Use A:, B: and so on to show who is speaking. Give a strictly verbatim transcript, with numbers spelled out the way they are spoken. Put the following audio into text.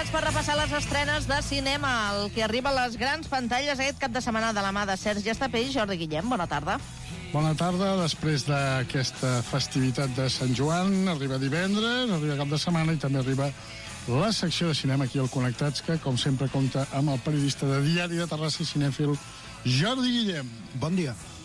A: per repassar les estrenes de cinema, el que arriba a les grans pantalles aquest cap de setmana de la mà de Sergi Estapé i Jordi Guillem. Bona tarda.
B: Bona tarda. Després d'aquesta festivitat de Sant Joan, arriba divendres, arriba cap de setmana i també arriba la secció de cinema aquí al Connectats, que, com sempre, compta amb el periodista de Diari de Terrassa i cinèfil, Jordi Guillem.
C: Bon dia.